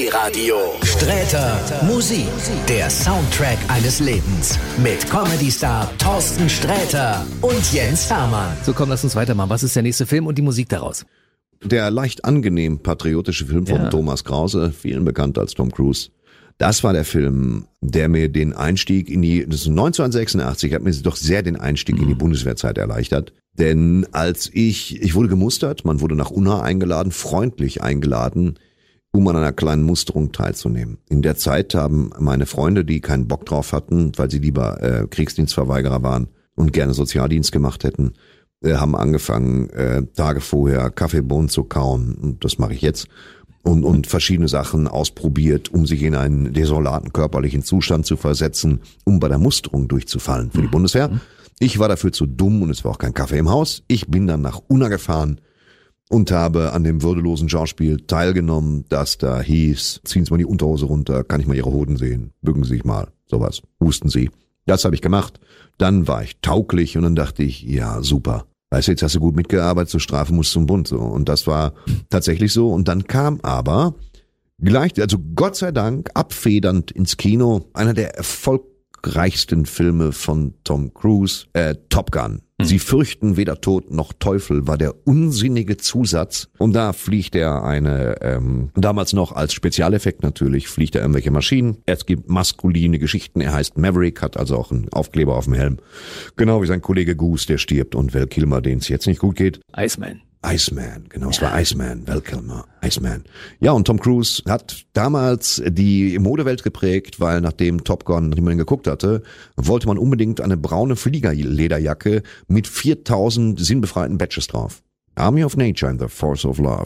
Comedy-Radio. Sträter Musik, der Soundtrack eines Lebens. Mit Comedy-Star Thorsten Sträter und Jens Hermann. So, komm, lass uns weitermachen. Was ist der nächste Film und die Musik daraus? Der leicht angenehm patriotische Film von Thomas Krause, vielen bekannt als Tom Cruise. Das war der Film, der mir den Einstieg das ist 1986, hat mir doch sehr den Einstieg in die Bundeswehrzeit erleichtert. Denn als ich wurde gemustert, man wurde nach Unna eingeladen, freundlich eingeladen, um an einer kleinen Musterung teilzunehmen. In der Zeit haben meine Freunde, die keinen Bock drauf hatten, weil sie lieber Kriegsdienstverweigerer waren und gerne Sozialdienst gemacht hätten, haben angefangen, Tage vorher Kaffeebohnen zu kauen. Und das mache ich jetzt. Und verschiedene Sachen ausprobiert, um sich in einen desolaten körperlichen Zustand zu versetzen, um bei der Musterung durchzufallen für die Bundeswehr. Ich war dafür zu dumm und es war auch kein Kaffee im Haus. Ich bin dann nach Unna gefahren und habe an dem würdelosen Schauspiel teilgenommen, das da hieß, ziehen Sie mal die Unterhose runter, kann ich mal Ihre Hoden sehen, bücken Sie sich mal, sowas, husten Sie. Das habe ich gemacht. Dann war ich tauglich und dann dachte ich, ja, super. Weißt du, jetzt hast du gut mitgearbeitet, zur Strafe musst du zum Bund. So. Und das war tatsächlich so. Und dann kam aber Gott sei Dank, abfedernd ins Kino, einer der erfolgreichsten Filme von Tom Cruise, Top Gun. Sie fürchten weder Tod noch Teufel war der unsinnige Zusatz. Und da fliegt er damals noch als Spezialeffekt natürlich, fliegt er irgendwelche Maschinen. Es gibt maskuline Geschichten. Er heißt Maverick, hat also auch einen Aufkleber auf dem Helm. Genau wie sein Kollege Goose, der stirbt. Und Val Kilmer, denen es jetzt nicht gut geht. Iceman, genau, es war Iceman, Val Kilmer, Iceman. Ja, und Tom Cruise hat damals die Modewelt geprägt, weil nachdem Top Gun, nachdem man ihn geguckt hatte, wollte man unbedingt eine braune Fliegerlederjacke mit 4000 sinnbefreiten Badges drauf. Army of Nature and the Force of Love.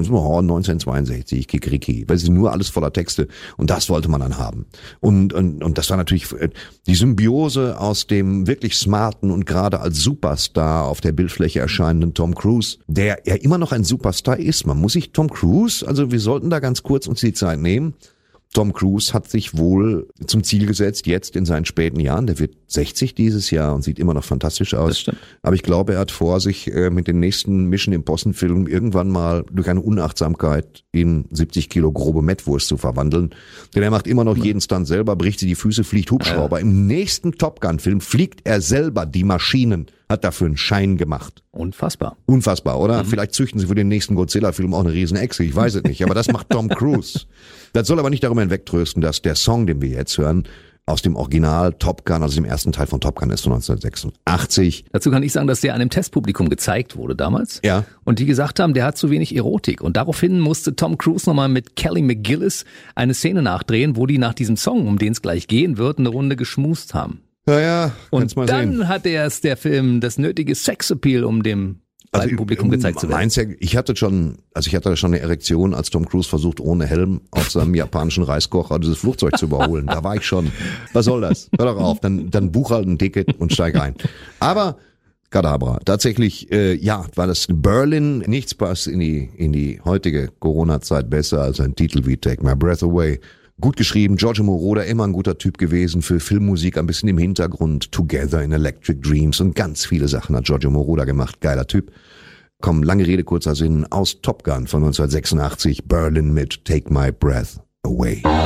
1962, Kikriki. Weil es ist nur alles voller Texte. Und das wollte man dann haben. Und das war natürlich die Symbiose aus dem wirklich smarten und gerade als Superstar auf der Bildfläche erscheinenden Tom Cruise, der ja immer noch ein Superstar ist. Man muss sich Tom Cruise, also wir sollten da ganz kurz uns die Zeit nehmen. Tom Cruise hat sich wohl zum Ziel gesetzt, jetzt in seinen späten Jahren, der wird 60 dieses Jahr und sieht immer noch fantastisch aus. Das stimmt. Aber ich glaube, er hat vor, sich mit den nächsten Mission Impossible Filmen irgendwann mal durch eine Unachtsamkeit in 70 Kilo grobe Mettwurst zu verwandeln. Denn er macht immer noch jeden Stunt selber, bricht sie die Füße, fliegt Hubschrauber. Im nächsten Top Gun Film fliegt er selber die Maschinen, hat dafür einen Schein gemacht. Unfassbar, oder? Vielleicht züchten sie für den nächsten Godzilla-Film auch eine riesen Echse, ich weiß es nicht. Aber das macht Tom Cruise. Das soll aber nicht darüber hinwegtrösten, dass der Song, den wir jetzt hören, aus dem Original Top Gun, also dem ersten Teil von Top Gun ist von 1986. Dazu kann ich sagen, dass der einem Testpublikum gezeigt wurde damals. Ja. Und die gesagt haben, der hat zu wenig Erotik. Und daraufhin musste Tom Cruise nochmal mit Kelly McGillis eine Szene nachdrehen, wo die nach diesem Song, um den es gleich gehen wird, eine Runde geschmust haben. Ja, und mal dann sehen. Hat der Film das nötige Sexappeal, um dem Publikum gezeigt zu werden. Ich hatte schon eine Erektion, als Tom Cruise versucht, ohne Helm auf seinem japanischen Reiskocher dieses Flugzeug zu überholen. Da war ich schon. Was soll das? Hör doch auf. Dann buch halt ein Ticket und steig ein. Aber Kadabra. Tatsächlich, war das Berlin. Nichts passt in die heutige Corona-Zeit besser als ein Titel wie Take My Breath Away. Gut geschrieben, Giorgio Moroder, immer ein guter Typ gewesen für Filmmusik, ein bisschen im Hintergrund, Together in Electric Dreams und ganz viele Sachen hat Giorgio Moroder gemacht, geiler Typ. Komm, lange Rede, kurzer Sinn, aus Top Gun von 1986, Berlin mit Take My Breath Away.